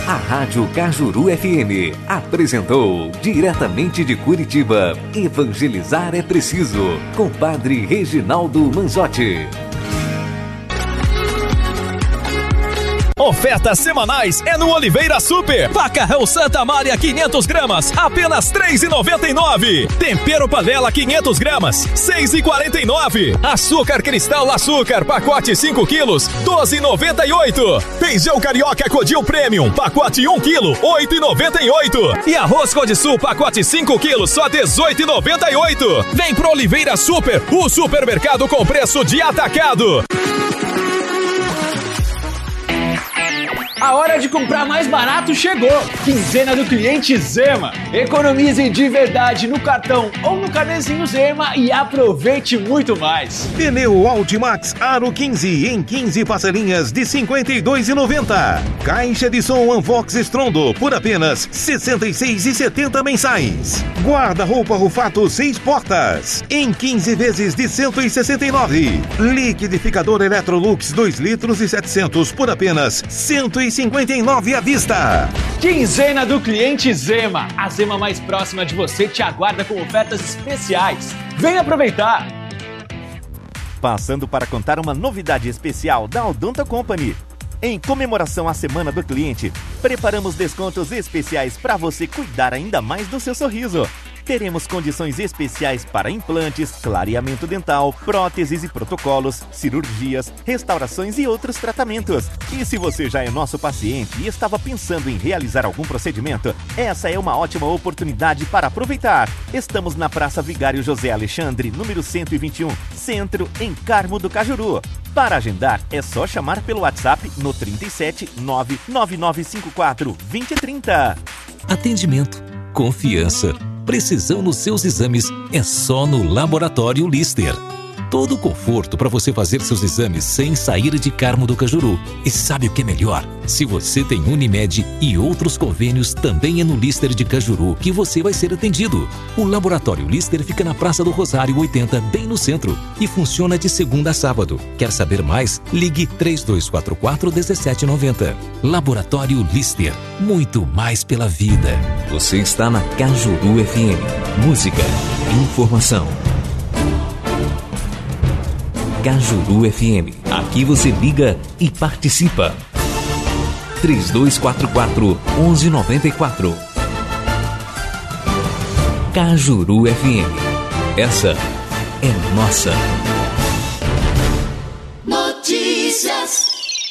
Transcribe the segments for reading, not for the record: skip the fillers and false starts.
A Rádio Cajuru FM apresentou, diretamente de Curitiba, Evangelizar é Preciso, com Padre Reginaldo Manzotti. Ofertas semanais é no Oliveira Super. Macarrão Santa Maria 500 gramas, apenas R$ 3,99. Tempero panela 500 gramas, R$ 6,49. Açúcar Cristal Açúcar, pacote 5 quilos, R$ 12,98. Feijão Carioca Codil Premium, pacote 1 quilo, R$ 8,98. E arroz Codisul, pacote 5 quilos, só R$ 18,98. Vem pro Oliveira Super, o supermercado com preço de atacado. A hora de comprar mais barato chegou! Quinzena do cliente Zema. Economize de verdade no cartão ou no carnezinho Zema e aproveite muito mais. Pneu Altimax Aro 15 em 15 parcelinhas de R$ 52,90. Caixa de som Unvox Strondo por apenas R$ 66,70 mensais. Guarda-roupa Rufato 6 portas em 15 vezes de R$ 169. Liquidificador Electrolux 2 litros e 700 por apenas R$ 159 à vista. Quinzena do cliente Zema. A Zema mais próxima de você te aguarda com ofertas especiais. Vem aproveitar! Passando para contar uma novidade especial da Odonto Company. Em comemoração à Semana do Cliente, preparamos descontos especiais para você cuidar ainda mais do seu sorriso. Teremos condições especiais para implantes, clareamento dental, próteses e protocolos, cirurgias, restaurações e outros tratamentos. E se você já é nosso paciente e estava pensando em realizar algum procedimento, essa é uma ótima oportunidade para aproveitar. Estamos na Praça Vigário José Alexandre, número 121, Centro, em Carmo do Cajuru. Para agendar, é só chamar pelo WhatsApp no 37 99954 2030. Atendimento, confiança, precisão nos seus exames é só no Laboratório Lister. Todo o conforto para você fazer seus exames sem sair de Carmo do Cajuru. E sabe o que é melhor? Se você tem Unimed e outros convênios, também é no Lister de Cajuru que você vai ser atendido. O Laboratório Lister fica na Praça do Rosário 80, bem no centro, e funciona de segunda a sábado. Quer saber mais? Ligue 3244-1790. Laboratório Lister, muito mais pela vida. Você está na Cajuru FM. Música, informação. Cajuru FM. Aqui você liga e participa. 3244-1194. Cajuru FM. Essa é nossa. Notícias.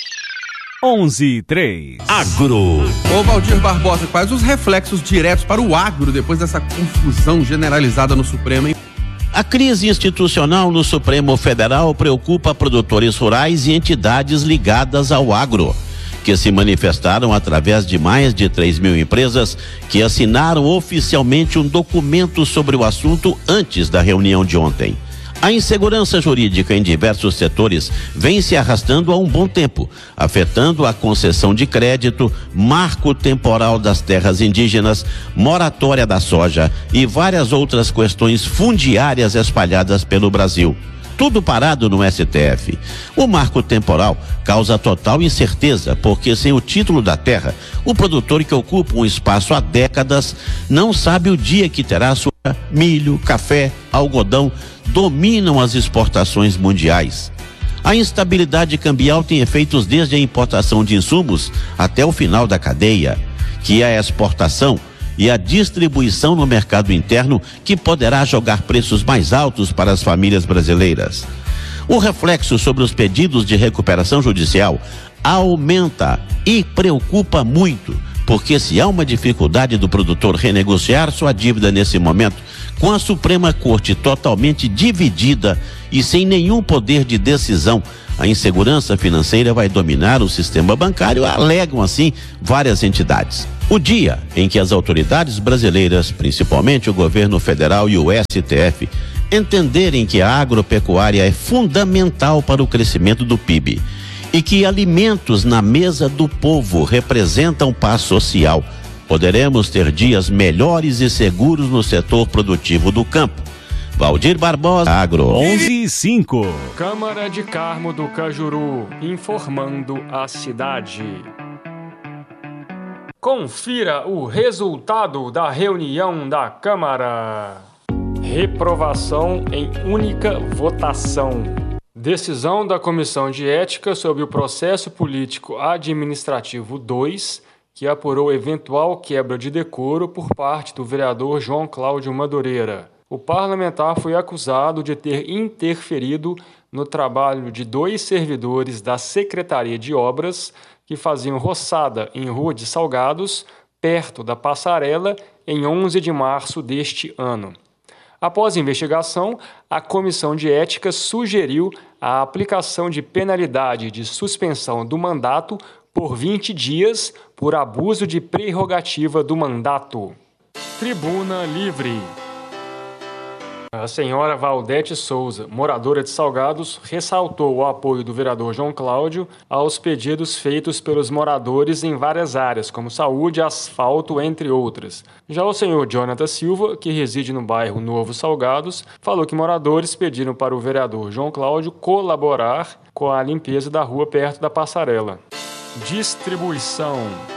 11:03. Agro. Ô Valdir Barbosa, quais os reflexos diretos para o agro depois dessa confusão generalizada no Supremo, hein? A crise institucional no Supremo Federal preocupa produtores rurais e entidades ligadas ao agro, que se manifestaram através de mais de 3.000 empresas que assinaram oficialmente um documento sobre o assunto antes da reunião de ontem. A insegurança jurídica em diversos setores vem se arrastando há um bom tempo, afetando a concessão de crédito, marco temporal das terras indígenas, moratória da soja e várias outras questões fundiárias espalhadas pelo Brasil. Tudo parado no STF. O marco temporal causa total incerteza, porque sem o título da terra, o produtor que ocupa um espaço há décadas não sabe o dia que terá soja, milho, café, algodão, dominam as exportações mundiais. A instabilidade cambial tem efeitos desde a importação de insumos até o final da cadeia, que é a exportação e a distribuição no mercado interno, que poderá jogar preços mais altos para as famílias brasileiras. O reflexo sobre os pedidos de recuperação judicial aumenta e preocupa muito, porque se há uma dificuldade do produtor renegociar sua dívida nesse momento, com a Suprema Corte totalmente dividida e sem nenhum poder de decisão, a insegurança financeira vai dominar o sistema bancário, alegam assim várias entidades. O dia em que as autoridades brasileiras, principalmente o governo federal e o STF, entenderem que a agropecuária é fundamental para o crescimento do PIB e que alimentos na mesa do povo representam paz social, poderemos ter dias melhores e seguros no setor produtivo do campo. Valdir Barbosa, Agro. 11:05. Câmara de Carmo do Cajuru, informando a cidade. Confira o resultado da reunião da Câmara. Reprovação em única votação. Decisão da Comissão de Ética sobre o Processo Político Administrativo 2, que apurou eventual quebra de decoro por parte do vereador João Cláudio Madureira. O parlamentar foi acusado de ter interferido no trabalho de 2 servidores da Secretaria de Obras que faziam roçada em Rua de Salgados, perto da passarela, em 11 de março deste ano. Após a investigação, a Comissão de Ética sugeriu a aplicação de penalidade de suspensão do mandato por 20 dias por abuso de prerrogativa do mandato. Tribuna Livre. A senhora Valdete Souza, moradora de Salgados, ressaltou o apoio do vereador João Cláudio aos pedidos feitos pelos moradores em várias áreas, como saúde, asfalto, entre outras. Já o senhor Jonathan Silva, que reside no bairro Novo Salgados, falou que moradores pediram para o vereador João Cláudio colaborar com a limpeza da rua perto da passarela. Distribuição.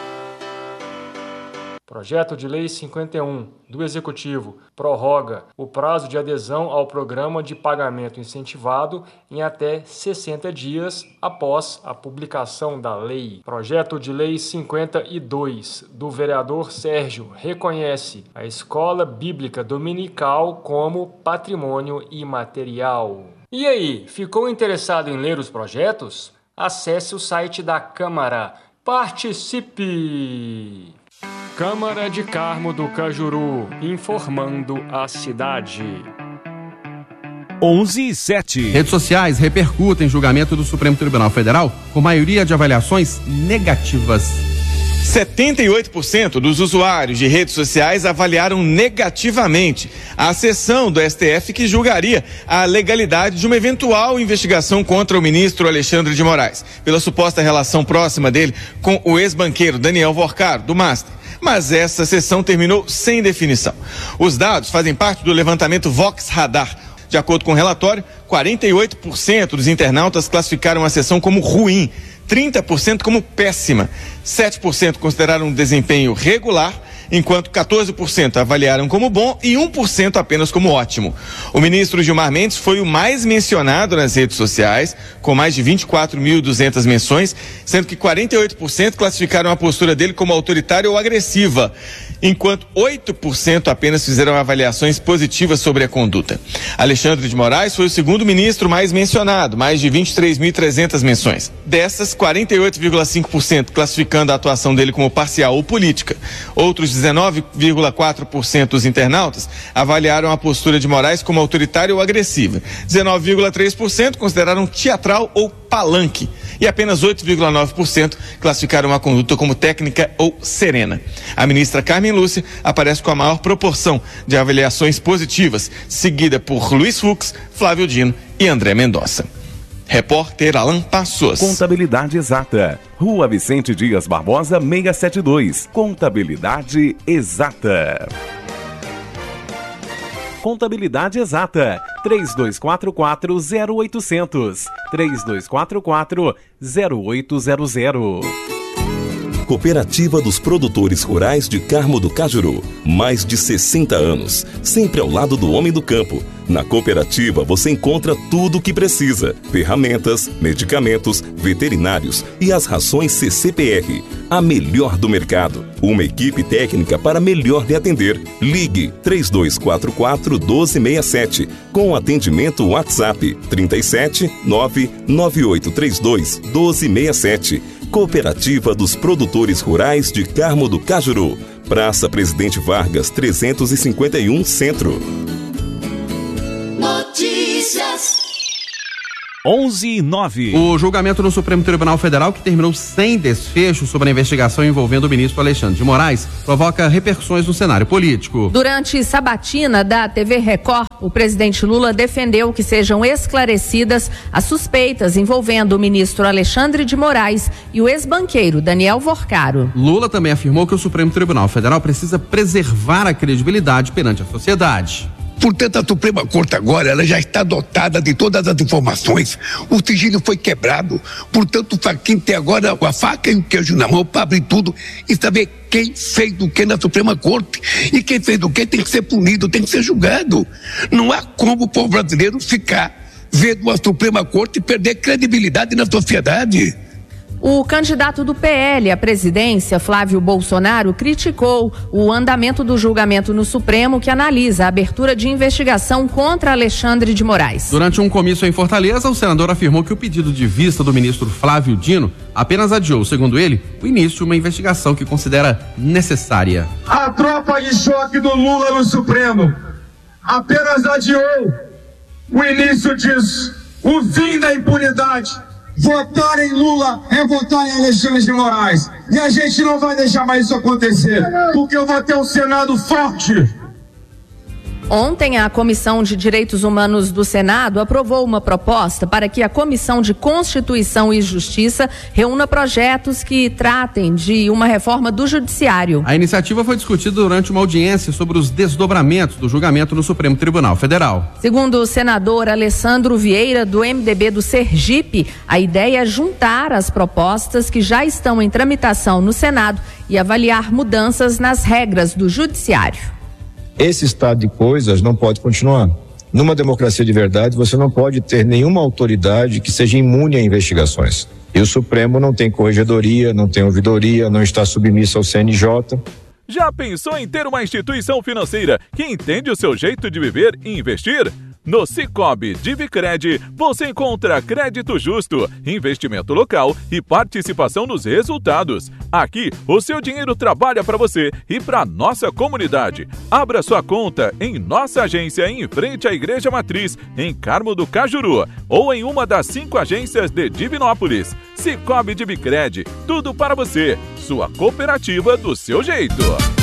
Projeto de Lei 51 do Executivo prorroga o prazo de adesão ao Programa de Pagamento Incentivado em até 60 dias após a publicação da lei. Projeto de Lei 52 do vereador Sérgio reconhece a Escola Bíblica Dominical como patrimônio imaterial. E aí, ficou interessado em ler os projetos? Acesse o site da Câmara. Participe! Câmara de Carmo do Cajuru, informando a cidade. 11:07. Redes sociais repercutem julgamento do Supremo Tribunal Federal com maioria de avaliações negativas. 78% dos usuários de redes sociais avaliaram negativamente a sessão do STF que julgaria a legalidade de uma eventual investigação contra o ministro Alexandre de Moraes, pela suposta relação próxima dele com o ex-banqueiro Daniel Vorcaro, do Master. Mas essa sessão terminou sem definição. Os dados fazem parte do levantamento Vox Radar. De acordo com o relatório, 48% dos internautas classificaram a sessão como ruim, 30% como péssima, 7% consideraram um desempenho regular, enquanto 14% avaliaram como bom e 1% apenas como ótimo. O ministro Gilmar Mendes foi o mais mencionado nas redes sociais, com mais de 24.200 menções, sendo que 48% classificaram a postura dele como autoritária ou agressiva, enquanto 8% apenas fizeram avaliações positivas sobre a conduta. Alexandre de Moraes foi o segundo ministro mais mencionado, mais de 23.300 menções. Dessas, 48,5% classificando a atuação dele como parcial ou política. Outros 19,4% dos internautas avaliaram a postura de Moraes como autoritária ou agressiva. 19,3% consideraram teatral ou palanque. E apenas 8,9% classificaram a conduta como técnica ou serena. A ministra Carmen Lúcia aparece com a maior proporção de avaliações positivas, seguida por Luiz Fux, Flávio Dino e André Mendonça. Repórter Alan Passos. Contabilidade Exata. Rua Vicente Dias Barbosa, 672. Contabilidade Exata. Contabilidade Exata. 3244-0800. 3244-0800. Cooperativa dos Produtores Rurais de Carmo do Cajuru. Mais de 60 anos, sempre ao lado do homem do campo. Na cooperativa você encontra tudo o que precisa: ferramentas, medicamentos, veterinários e as rações CCPR. A melhor do mercado. Uma equipe técnica para melhor lhe atender. Ligue 3244-1267 com atendimento WhatsApp 37 99832 1267. Cooperativa dos Produtores Rurais de Carmo do Cajuru. Praça Presidente Vargas, 351 Centro. Notícias. 11:09. O julgamento no Supremo Tribunal Federal, que terminou sem desfecho sobre a investigação envolvendo o ministro Alexandre de Moraes, provoca repercussões no cenário político. Durante sabatina da TV Record, o presidente Lula defendeu que sejam esclarecidas as suspeitas envolvendo o ministro Alexandre de Moraes e o ex-banqueiro Daniel Vorcaro. Lula também afirmou que o Supremo Tribunal Federal precisa preservar a credibilidade perante a sociedade. Portanto, a Suprema Corte agora, ela já está dotada de todas as informações. O sigilo foi quebrado. Portanto, o Fachin tem agora a faca e o queijo na mão para abrir tudo e saber quem fez do que na Suprema Corte. E quem fez do que tem que ser punido, tem que ser julgado. Não há como o povo brasileiro ficar vendo a Suprema Corte perder credibilidade na sociedade. O candidato do PL à presidência, Flávio Bolsonaro, criticou o andamento do julgamento no Supremo que analisa a abertura de investigação contra Alexandre de Moraes. Durante um comício em Fortaleza, o senador afirmou que o pedido de vista do ministro Flávio Dino apenas adiou, segundo ele, o início de uma investigação que considera necessária. A tropa de choque do Lula no Supremo apenas adiou o início disso, o fim da impunidade. Votar em Lula é votar em Alexandre de Moraes. E a gente não vai deixar mais isso acontecer, porque eu vou ter um Senado forte. Ontem, a Comissão de Direitos Humanos do Senado aprovou uma proposta para que a Comissão de Constituição e Justiça reúna projetos que tratem de uma reforma do Judiciário. A iniciativa foi discutida durante uma audiência sobre os desdobramentos do julgamento no Supremo Tribunal Federal. Segundo o senador Alessandro Vieira, do MDB do Sergipe, a ideia é juntar as propostas que já estão em tramitação no Senado e avaliar mudanças nas regras do Judiciário. Esse estado de coisas não pode continuar. Numa democracia de verdade, você não pode ter nenhuma autoridade que seja imune a investigações. E o Supremo não tem corregedoria, não tem ouvidoria, não está submisso ao CNJ. Já pensou em ter uma instituição financeira que entende o seu jeito de viver e investir? No Sicoob Divicred, você encontra crédito justo, investimento local e participação nos resultados. Aqui, o seu dinheiro trabalha para você e para nossa comunidade. Abra sua conta em nossa agência em frente à Igreja Matriz, em Carmo do Cajuru, ou em uma das 5 agências de Divinópolis. Sicoob Divicred, tudo para você. Sua cooperativa do seu jeito.